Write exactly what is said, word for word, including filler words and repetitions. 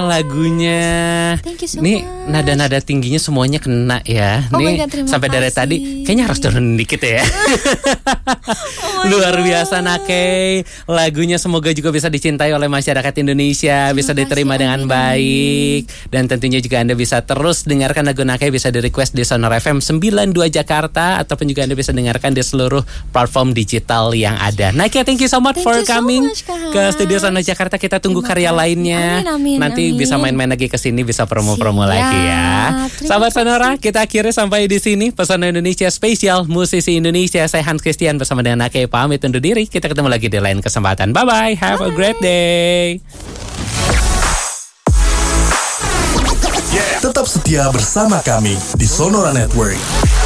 lagunya. Thank you so Nih much. nada-nada tingginya semuanya kena ya. Oh Nih my God, terima sampai dari kasih. tadi kayaknya harus turunin dikit ya. Oh Luar God. biasa Nakei. Lagunya semoga juga bisa dicintai oleh masyarakat Indonesia, bisa Terima diterima kasih, dengan amin, baik. Dan tentunya juga Anda bisa terus dengarkan lagu Nakei, bisa di request di Sonor F M sembilan puluh dua Jakarta, ataupun juga Anda bisa dengarkan di seluruh platform digital yang ada. Nakei, thank you so much Thank for you so coming much, Kak ke Hans. studio Sonor Jakarta. Kita tunggu Terima karya kasih. lainnya. Amin, amin, Nanti amin. bisa main-main lagi ke sini, bisa promo-promo Siap. lagi ya. Terima Sahabat kasih. Sonora, kita akhirnya sampai di sini Pesona Indonesia spesial musisi Indonesia. Saya Hans Christian bersama dengan Nakei pamit undur diri. Kita ketemu lagi di lain kesempatan. Bye bye. Have a great day. Tetap setia bersama kami di Sonora Network.